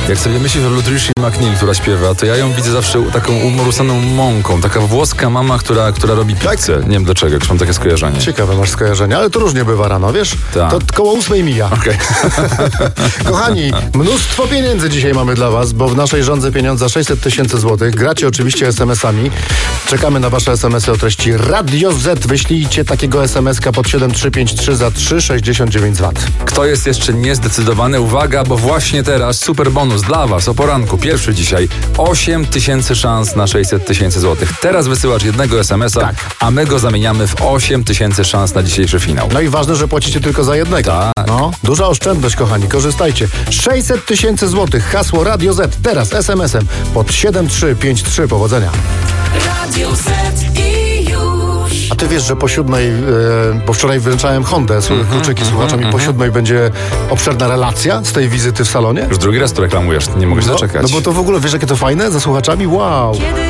Jak sobie myślisz o Lutricia McNeil, która śpiewa, to ja ją widzę zawsze taką umorusaną mąką. Taka włoska mama, która robi pizzę. Nie wiem dlaczego, jak mam takie skojarzenie. Ciekawe masz skojarzenie, ale to różnie bywa rano, wiesz? Tak. To koło 8 mija. Okej. Kochani, mnóstwo pieniędzy dzisiaj mamy dla was, bo w naszej rządze pieniądza 600 000 złotych. Gracie oczywiście SMS-ami. Czekamy na wasze SMS-y o treści Radio Z. Wyślijcie takiego SMS-ka pod 7353 za 3,69 zł. Kto jest jeszcze niezdecydowany? Uwaga, bo właśnie teraz super bonus dla was o poranku. Pierwszy dzisiaj 8 000 szans na 600 000 złotych. Teraz wysyłasz jednego SMS-a, Tak. a my go zamieniamy w 8 000 szans na dzisiejszy finał. No i ważne, że płacicie tylko za jednego. Tak. No, duża oszczędność, kochani, korzystajcie. 600 000 złotych, hasło Radio Z, teraz SMS-em pod 7353. Powodzenia. Radio Z i już. A ty wiesz, że po 7, bo wczoraj wręczałem Hondę, kluczyki słuchaczom i po 7 będzie obszerna relacja z tej wizyty w salonie? Już drugi raz to reklamujesz, nie mogę się doczekać. No bo to w ogóle, wiesz jakie to fajne za słuchaczami? Wow!